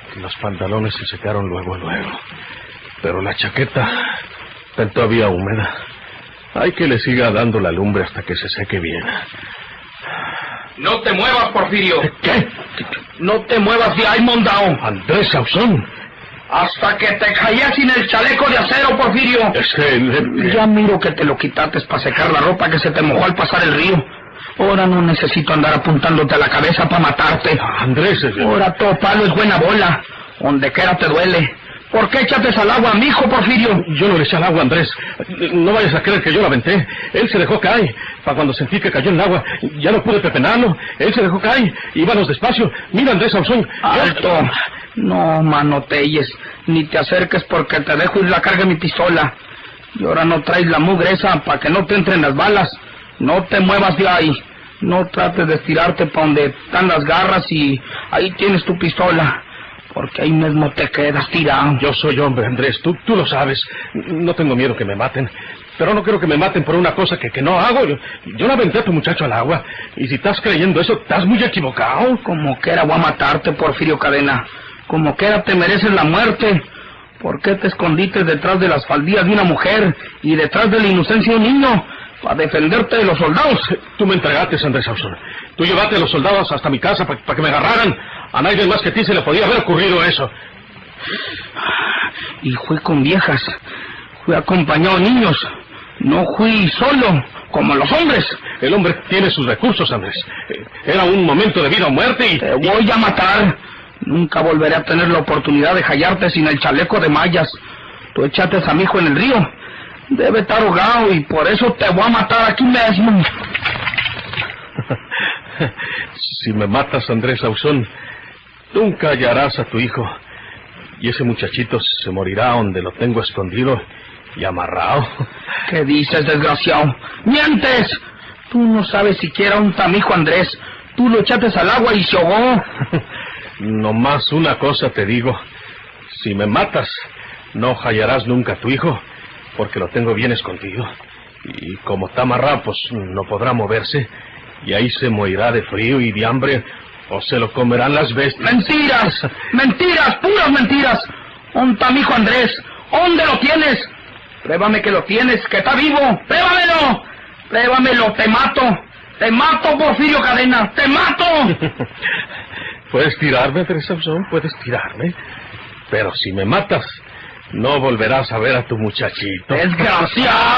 Los pantalones se secaron luego, pero la chaqueta está todavía húmeda. Hay que le siga dando la lumbre hasta que se seque bien. No te muevas, Porfirio. ¿Qué? No te muevas de ahí, mondao. Andrés Sauzón. Hasta que te cayes sin el chaleco de acero, Porfirio. Es que... Ya miro que te lo quitaste para secar la ropa que se te mojó al pasar el río. Ahora no necesito andar apuntándote a la cabeza para matarte. Andrés... Ahora todo palo es buena bola. Donde quiera te duele. ¿Por qué echaste al agua, mijo, Porfirio? Yo no le eché al agua, Andrés. No vayas a creer que yo la aventé. Él se dejó caer. Para cuando sentí que cayó en el agua, ya no pude pepenarlo. Él se dejó caer. Íbamos despacio. Mira, Andrés Sauzón. ¡Alto! No, manotelles. Ni te acerques porque te dejo ir la carga de mi pistola. Y ahora no traes la mugre esa para que no te entren las balas. No te muevas de ahí. No trates de estirarte para donde están las garras y ahí tienes tu pistola. Porque ahí mismo te quedas tirado. Yo soy hombre, Andrés. Tú lo sabes. No tengo miedo que me maten. Pero no quiero que me maten por una cosa que no hago. Yo no aventé a tu muchacho al agua. Y si estás creyendo eso, estás muy equivocado. Como quiera voy a matarte, Porfirio Cadena. Como quiera te mereces la muerte. ¿Por qué te escondiste detrás de las faldillas de una mujer y detrás de la inocencia de un niño? Para defenderte de los soldados. Tú me entregaste, Andrés Sauzón. Tú llevaste a los soldados hasta mi casa para que me agarraran. A nadie más que a ti se le podía haber ocurrido eso. Y fui con viejas. Fui acompañado de niños. No fui solo, como los hombres. El hombre tiene sus recursos, Andrés. Era un momento de vida o muerte y... Te voy a matar. Nunca volveré a tener la oportunidad de hallarte sin el chaleco de mallas. Tú echaste a mi hijo en el río. Debe estar ahogado y por eso te voy a matar aquí mismo. Si me matas, Andrés Sauzón, nunca hallarás a tu hijo. Y ese muchachito se morirá donde lo tengo escondido y amarrado. ¿Qué dices, desgraciado? ¡Mientes! Tú no sabes siquiera un tamijo, Andrés. Tú lo echaste al agua y se ahogó. Nomás una cosa te digo. Si me matas, no hallarás nunca a tu hijo, porque lo tengo bien escondido. Y como está amarrado, pues no podrá moverse. Y ahí se morirá de frío y de hambre, o se lo comerán las bestias. ¡Mentiras! ¡Mentiras! ¡Puras mentiras! ¿Dónde está mi hijo Andrés? ¿Dónde lo tienes? Pruébame que lo tienes, que está vivo. ¡Pruébamelo! ¡Pruébamelo! ¡Te mato! ¡Te mato, Porfirio Cadena! ¡Te mato! Puedes tirarme, Andrés Sauzón, puedes tirarme. Pero si me matas, no volverás a ver a tu muchachito. ¡Desgraciado!